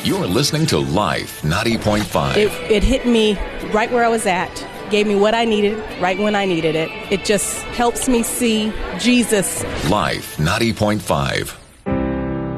You're listening to Life 90.5. It hit me right where I was at, gave me what I needed right when I needed it. It just helps me see Jesus. Life 90.5.